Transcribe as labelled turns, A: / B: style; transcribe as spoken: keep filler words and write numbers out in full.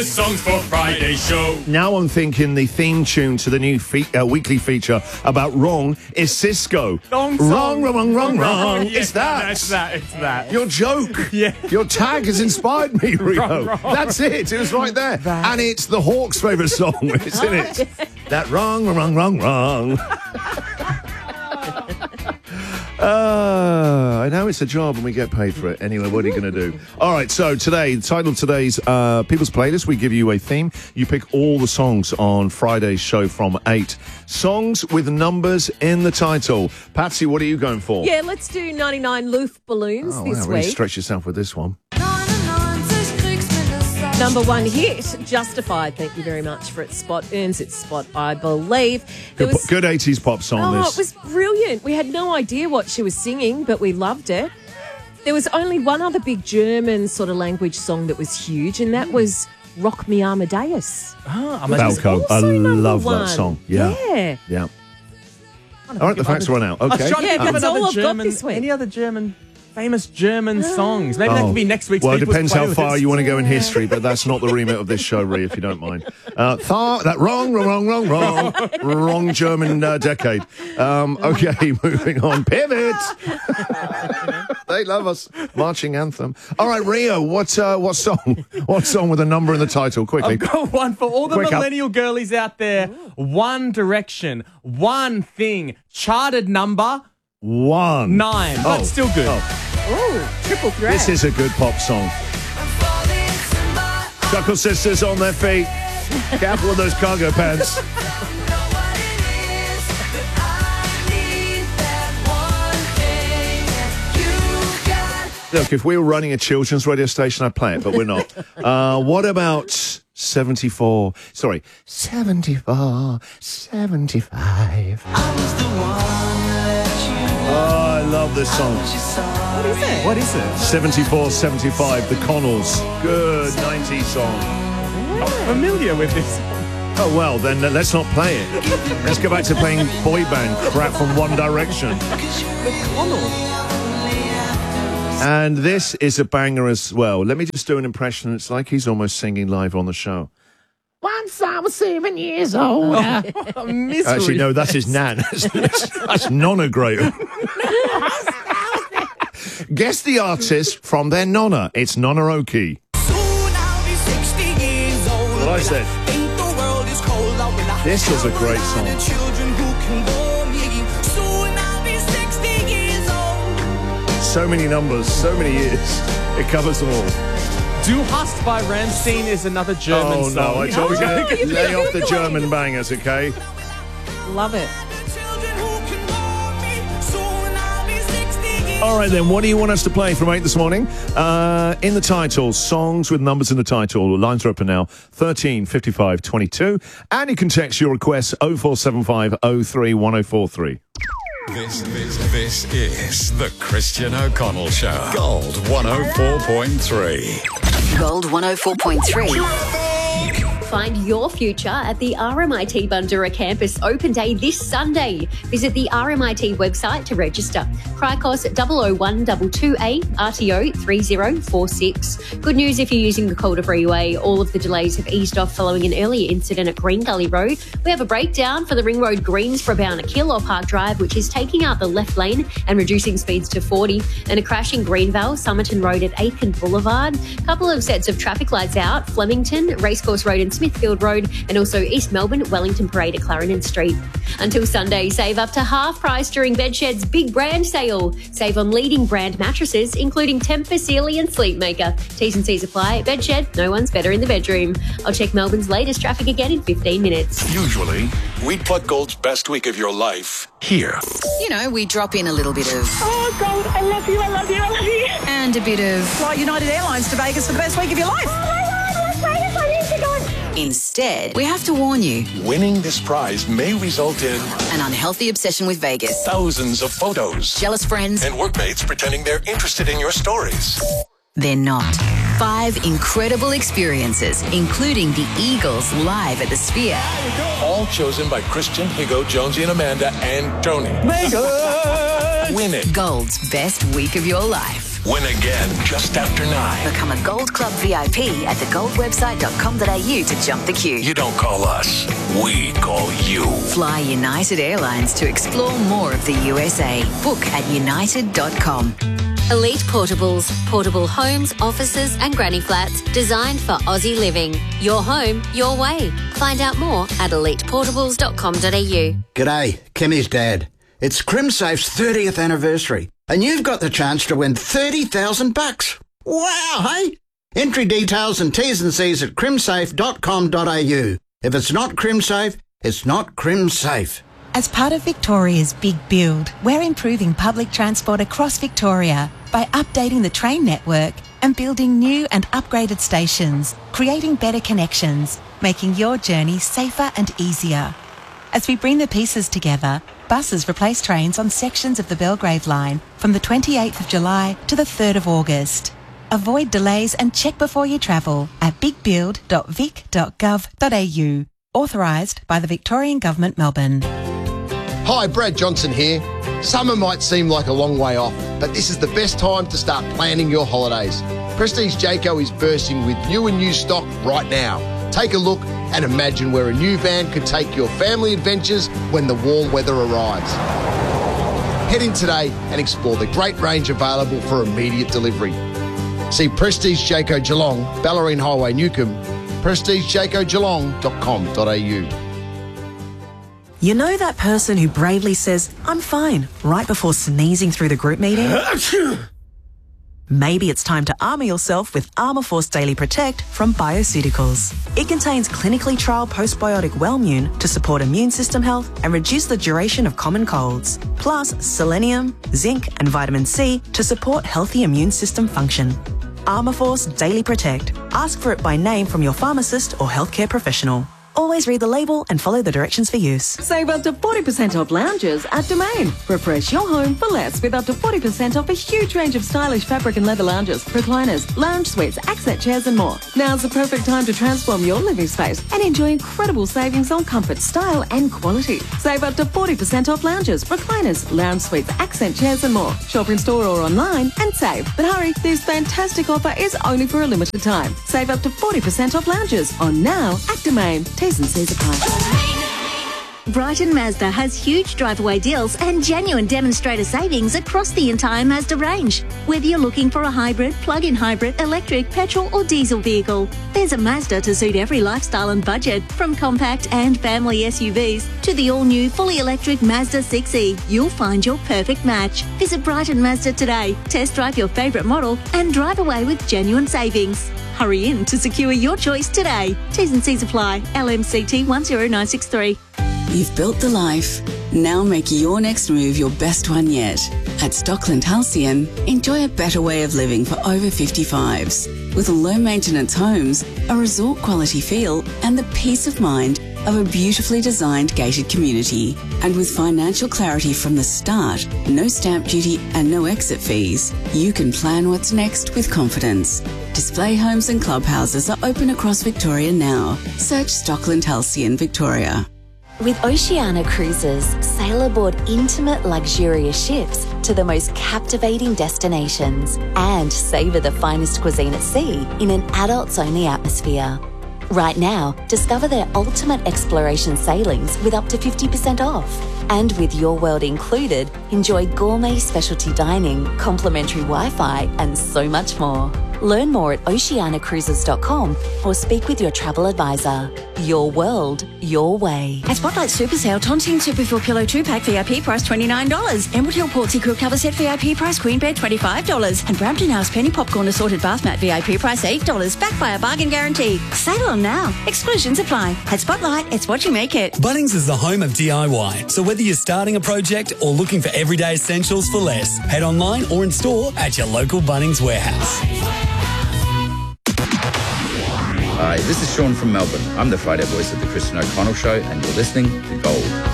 A: Songs for Friday show.
B: Now I'm thinking the theme tune to the new fe- uh, weekly feature about wrong is Cisco.
A: Wrong
B: Wrong, wrong, wrong, wrong.
A: Yeah,
B: It's that.
A: It's that. It's that.
B: Your joke.
A: Yeah.
B: Your tag has inspired me, Rio.
A: Wrong, wrong.
B: That's it. It was right there.
A: That.
B: And it's the Hawks' favourite song, isn't it? That wrong, wrong, wrong, wrong. Uh, I know it's a job and we get paid for it. Anyway, what are you going to do? All right, so today, the title of today's uh, People's Playlist, we give you a theme. You pick all the songs on Friday's show from eight. Songs with numbers in the title. Patsy, what are you going for?
C: Yeah, let's do ninety-nine Loof Balloons
B: Oh,
C: this
B: wow, really
C: week.
B: stretch yourself with this one.
C: Number one hit, Justified. Thank you very much for its spot. Earns its spot, I believe. There
B: Good,
C: was-
B: good eighties pop song,
C: Oh,
B: this.
C: it was brilliant. We had no idea what she was singing, but we loved it. There was only one other big German sort of language song that was huge, and that was Rock Me Amadeus.
A: Ah,
B: Balco. I
C: Also number
B: love
C: one.
B: that song. Yeah.
C: Yeah.
B: Yeah. All right, the facts run out.
A: I was
B: Okay.
A: trying to
C: Yeah,
A: think of
C: that's all
A: another
C: I've got
A: German,
C: this week.
A: any other German, famous German songs. Maybe that
B: Oh.
A: could be next week's
B: Well, it
A: People's
B: depends how
A: Playlist.
B: far you want to go in history, but that's not the remit of this show, Rhea, if you don't mind. Uh, thar, that wrong, wrong, wrong, wrong, wrong, wrong German uh, decade. Um, okay, moving on. Pivot. They love us. Marching anthem. All right, Rio, what uh, what song? What song with a number in the title? Quickly.
A: I've got one for all the
B: Quick up.
A: millennial girlies out there. One Direction, One Thing, charted number
B: One.
A: nine.
B: Oh.
A: But still good.
B: Oh.
C: Ooh, triple threat.
B: This is a good pop song. Chuckle Sisters on their feet. Careful with those cargo pants. Look, if we were running a children's radio station, I'd play it, but we're not. Uh, what about seventy-four? Sorry, seventy-four, seventy-five. Oh, I love this song.
C: What is it?
A: What is it?
B: seventy-four, seventy-five, The Connells. Good nineties song.
A: I'm familiar with this.
B: Oh, well, then uh, let's not play it. Let's go back to playing boy band crap from One Direction. And this is a banger as well. Let me just do an impression. It's like he's almost singing live on the show. Once I was seven years old.
A: A misery.
B: Actually, no, that's his nan. That's, that's Nonna Graham. Guess the artist from their Nonna. It's Nonna Oki. What I said. This is a great song. So many numbers, so many years. It covers them all.
A: Du Hast by Rammstein is another German
B: Oh,
A: song.
B: no, I told you.
C: Oh, you've
B: Lay
C: been
B: off the
C: Googling.
B: German bangers, okay?
C: Love it.
B: All right, then, what do you want us to play from eight this morning? Uh, in the title, songs with numbers in the title. Lines are open now, thirteen fifty-five twenty-two. And you can text your requests oh four seven five oh three one oh four three.
D: This, this, this is the Christian O'Connell Show. Gold one oh four point three.
E: Gold one oh four point three.
F: Find your future at the R M I T Bundoora campus open day this Sunday. Visit the R M I T website to register. Cricos double oh one two two A, R T O three oh four six. Good news if you're using the Calder Freeway. All of the delays have eased off following an earlier incident at Green Gully Road. We have a breakdown for the Ring Road Greens for about a kill or Park Drive, which is taking out the left lane and reducing speeds to forty. And a crash in Greenvale, Somerton Road at Aitken Boulevard. Couple of sets of traffic lights out, Flemington, Racecourse Road and Smithfield Road, and also East Melbourne, Wellington Parade at Clarendon Street. Until Sunday, save up to half price during Bedshed's big brand sale. Save on leading brand mattresses, including Tempur Sealy and Sleepmaker. T's and C's apply. Bedshed, no one's better in the bedroom. I'll check Melbourne's latest traffic again in fifteen minutes.
D: Usually, we'd plug Gold's best week of your life here.
E: You know, we drop in a little bit of.
G: Oh, Gold, I love you, I love you, I love you.
E: And a bit of.
G: Fly United Airlines to Vegas for the best week of your life. Oh, my God, Las Vegas, I need to go.
E: Instead, we have to warn you
D: Winning this prize may result in
E: an unhealthy obsession with Vegas,
D: thousands of photos
E: jealous friends,
D: and workmates pretending they're interested in your stories.
E: they're not. Five incredible experiences, including the Eagles live at the Sphere.
D: All chosen by Christian, Higo, Jonesy, and Amanda, and Tony. Win it.
E: Gold's best week of your life.
H: Win again just after nine.
E: Become a Gold Club V I P at the gold website dot com dot a u to jump the queue.
H: You don't call us, we call you.
E: Fly United Airlines to explore more of the U S A. Book at united dot com.
F: Elite Portables. Portable homes, offices and granny flats designed for Aussie living. Your home, your way. Find out more at elite portables dot com dot a u.
I: G'day, Kimmy's dad. It's CrimSafe's thirtieth anniversary, and you've got the chance to win thirty thousand bucks. Wow, hey? Entry details and T's and C's at crimsafe dot com dot a u. If it's not CrimSafe, it's not CrimSafe.
J: As part of Victoria's Big Build, we're improving public transport across Victoria by updating the train network and building new and upgraded stations, creating better connections, making your journey safer and easier. As we bring the pieces together, buses replace trains on sections of the Belgrave line from the twenty-eighth of July to the third of August. Avoid delays and check before you travel at big build dot vic dot gov dot a u. Authorised by the Victorian Government, Melbourne.
K: Hi, Brad Johnson here. Summer might seem like a long way off, but this is the best time to start planning your holidays. Prestige Jayco is bursting with new and used stock right now. Take a look and imagine where a new van could take your family adventures when the warm weather arrives. Head in today and explore the great range available for immediate delivery. See Prestige Jayco Geelong, Ballerine Highway, Newcomb, prestige jayco geelong dot com dot a u.
L: You know that person who bravely says, "I'm fine," right before sneezing through the group meeting? Maybe it's time to armour yourself with Armourforce Daily Protect from Bioceuticals. It contains clinically trialled postbiotic Wellmune to support immune system health and reduce the duration of common colds, plus selenium, zinc and vitamin C to support healthy immune system function. Armourforce Daily Protect. Ask for it by name from your pharmacist or healthcare professional. Always read the label and follow the directions for use.
M: Save up to forty percent off lounges at Domain. Refresh your home for less with up to forty percent off a huge range of stylish fabric and leather lounges, recliners, lounge suites, accent chairs and more. Now's the perfect time to transform your living space and enjoy incredible savings on comfort, style and quality. Save up to forty percent off lounges, recliners, lounge suites, accent chairs and more. Shop in store or online and save. But hurry, this fantastic offer is only for a limited time. Save up to forty percent off lounges on now at Domain. T's and C's apply.
N: Brighton Mazda has huge drive-away deals and genuine demonstrator savings across the entire Mazda range. Whether you're looking for a hybrid, plug-in hybrid, electric, petrol or diesel vehicle, there's a Mazda to suit every lifestyle and budget. From compact and family S U Vs to the all-new fully electric Mazda six E, you'll find your perfect match. Visit Brighton Mazda today, test drive your favourite model and drive away with genuine savings. Hurry in to secure your choice today. T's and C's apply. L M C T one zero nine six three.
O: You've built the life. Now make your next move your best one yet. At Stockland Halcyon, enjoy a better way of living for over fifty-fives. With low-maintenance homes, a resort-quality feel and the peace of mind of a beautifully designed gated community. And with financial clarity from the start, no stamp duty and no exit fees, you can plan what's next with confidence. Display homes and clubhouses are open across Victoria now. Search Stockland Halcyon Victoria.
P: With Oceania Cruises, sail aboard intimate, luxurious ships to the most captivating destinations and savour the finest cuisine at sea in an adults-only atmosphere. Right now, discover their ultimate exploration sailings with up to fifty percent off. And with Your World included, enjoy gourmet specialty dining, complimentary Wi-Fi and so much more. Learn more at oceania cruises dot com or speak with your travel advisor. Your world, your way.
Q: At Spotlight Super Sale, Tonsin Super Full Pillow two pack V I P price twenty-nine dollars. Emerald Hill Portsea Cook Cover Set V I P price Queen Bed twenty-five dollars. And Brampton House Penny Popcorn Assorted Bath Mat V I P price eight dollars. Backed by a bargain guarantee. Sale on now. Exclusions apply. At Spotlight, it's what you make it.
R: Bunnings is the home of D I Y. So whether you're starting a project or looking for everyday essentials for less, head online or in store at your local Bunnings warehouse.
S: Hi, this is Sean from Melbourne. I'm the Friday voice of the Christian O'Connell Show, and you're listening to Gold.